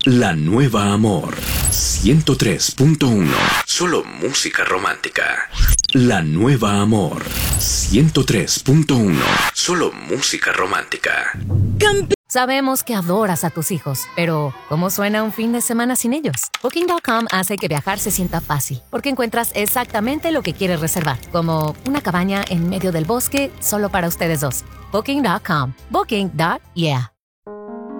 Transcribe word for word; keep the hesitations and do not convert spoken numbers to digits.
La Nueva Amor ciento tres punto uno. Solo música romántica. La Nueva Amor ciento tres punto uno. Solo música romántica. Campe- Sabemos que adoras a tus hijos, pero ¿cómo suena un fin de semana sin ellos? Booking punto com hace que viajar se sienta fácil, porque encuentras exactamente lo que quieres reservar, como una cabaña en medio del bosque solo para ustedes dos. Booking punto com. Booking. Yeah.